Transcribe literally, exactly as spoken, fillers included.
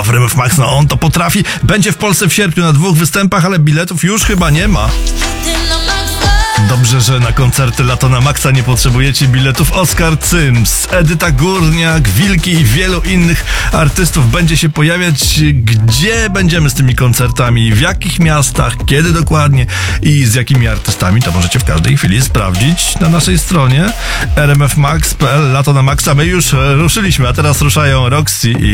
w R M F Max, no on to potrafi. Będzie w Polsce w sierpniu na dwóch występach, ale biletów już chyba nie ma. Dobrze, że na koncerty Lato na Maxa nie potrzebujecie biletów. Oskar Cyms, Edyta Górniak, Wilki i wielu innych artystów będzie się pojawiać. Gdzie będziemy z tymi koncertami? W jakich miastach? Kiedy dokładnie? I z jakimi artystami? To możecie w każdej chwili sprawdzić na naszej stronie r m f max kropka p l. Lato na Maxa. My już ruszyliśmy, a teraz ruszają Roxy i